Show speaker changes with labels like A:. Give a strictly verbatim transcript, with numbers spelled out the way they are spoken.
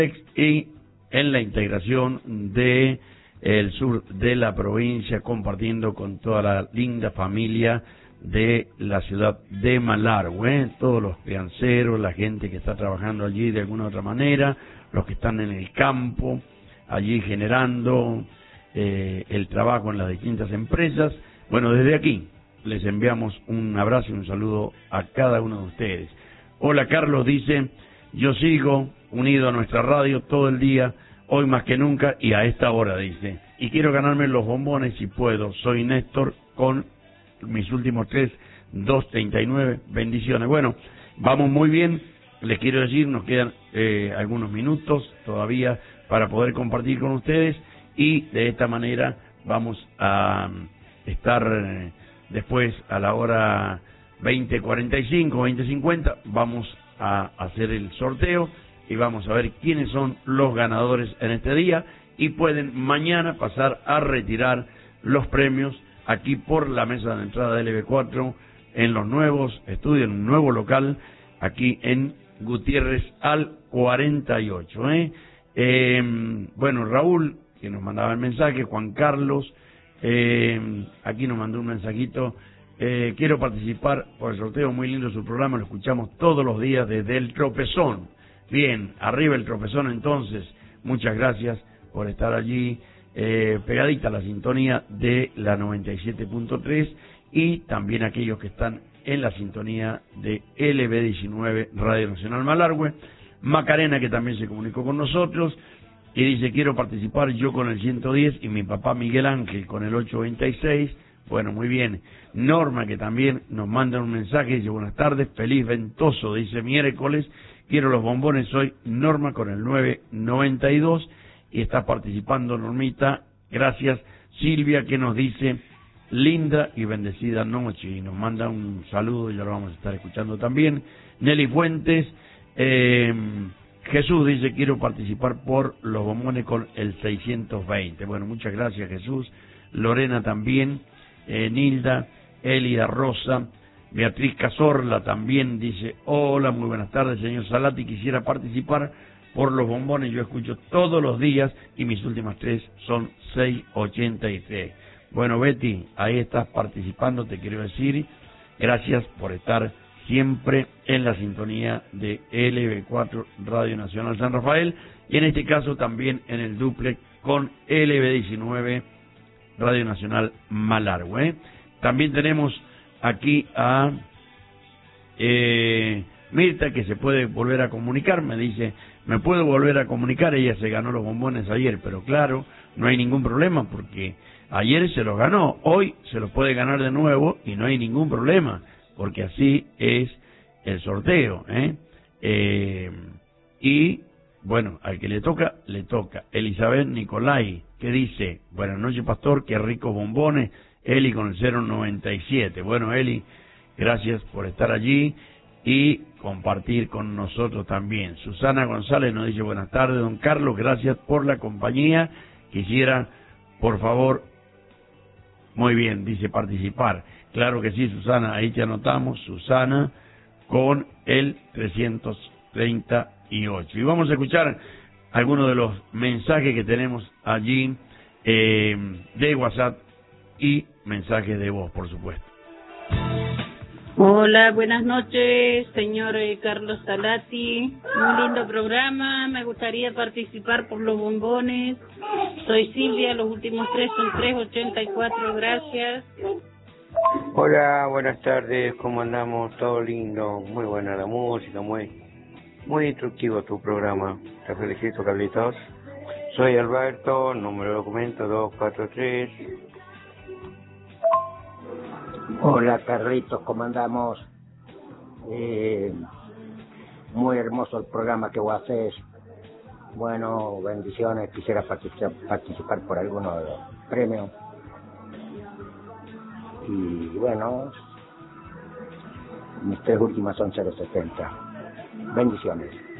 A: y en la integración de el sur de la provincia, compartiendo con toda la linda familia de la ciudad de Malargüe, todos los peanceros, la gente que está trabajando allí de alguna otra manera, los que están en el campo, allí generando eh, el trabajo en las distintas empresas. Bueno, desde aquí les enviamos un abrazo y un saludo a cada uno de ustedes. Hola, Carlos dice, yo sigo unido a nuestra radio todo el día, hoy más que nunca y a esta hora, dice, y quiero ganarme los bombones si puedo. Soy Néstor con mis últimos tres, dos treinta y nueve, bendiciones. Bueno, vamos muy bien, les quiero decir, nos quedan eh, algunos minutos todavía para poder compartir con ustedes y de esta manera vamos a estar eh, después a la hora veinte cuarenta y cinco, veinte cincuenta, vamos a hacer el sorteo y vamos a ver quiénes son los ganadores en este día y pueden mañana pasar a retirar los premios aquí por la mesa de entrada de L B cuatro en los nuevos estudios, en un nuevo local aquí en Gutiérrez al cuarenta y ocho. ¿eh? Eh, bueno, Raúl, que nos mandaba el mensaje, Juan Carlos, eh, aquí nos mandó un mensajito, eh, quiero participar por el sorteo, muy lindo su programa, lo escuchamos todos los días desde el Tropezón. Bien, arriba el Tropezón entonces, muchas gracias por estar allí, eh, pegadita a la sintonía de la noventa y siete punto tres y también aquellos que están en la sintonía de L B diecinueve Radio Nacional Malargüe. Macarena, que también se comunicó con nosotros y dice, quiero participar yo con el ciento diez y mi papá Miguel Ángel con el ochocientos veintiséis. Bueno, muy bien. Norma, que también nos manda un mensaje, dice, buenas tardes, feliz ventoso, dice, miércoles, quiero los bombones, soy Norma con el nueve noventa y dos y está participando Normita, gracias. Silvia, que nos dice, linda y bendecida noche, y nos manda un saludo y ya lo vamos a estar escuchando también. Nelly Fuentes, eh, Jesús dice, quiero participar por los bombones con el seiscientos veinte. Bueno, muchas gracias, Jesús. Lorena también, eh, Nilda, Elida Rosa, Beatriz Cazorla también dice, hola, muy buenas tardes, señor Salati, quisiera participar por los bombones, yo escucho todos los días y mis últimas tres son seiscientos ochenta y tres. Bueno, Betty, ahí estás participando, te quiero decir, gracias por estar siempre en la sintonía de L B cuatro Radio Nacional San Rafael y en este caso también en el duplex con L B diecinueve Radio Nacional Malargüe. ¿eh? También tenemos aquí a eh, Mirta, que se puede volver a comunicar, me dice, me puedo volver a comunicar, ella se ganó los bombones ayer, pero claro, no hay ningún problema porque ayer se los ganó, hoy se los puede ganar de nuevo y no hay ningún problema, porque así es el sorteo. ¿eh? Eh, y bueno, al que le toca, le toca. Elizabeth Nicolai, que dice, buenas noches, pastor, qué ricos bombones. Eli con el cero noventa y siete. Bueno, Eli, gracias por estar allí y compartir con nosotros también. Susana González nos dice, buenas tardes, don Carlos, gracias por la compañía. Quisiera, por favor, muy bien, dice participar. Claro que sí, Susana, ahí te anotamos, Susana, con el trescientos treinta y ocho. Y vamos a escuchar algunos de los mensajes que tenemos allí eh, de WhatsApp y mensajes de voz, por supuesto.
B: Hola, buenas noches, señor eh, Carlos Salati. Un lindo programa, me gustaría participar por los bombones. Soy Silvia, los últimos tres son trescientos ochenta y cuatro, gracias.
C: Hola, buenas tardes, ¿cómo andamos? Todo lindo, muy buena la música, muy muy instructivo tu programa. Te felicito, Carlitos. Soy Alberto, número de documento dos cuatro tres.
D: Hola, Carlitos, ¿cómo andamos? Eh, muy hermoso el programa que vos haces. Bueno, bendiciones, quisiera participar, participar por alguno de los premios. Y bueno, mis tres últimas son cero setenta. Bendiciones.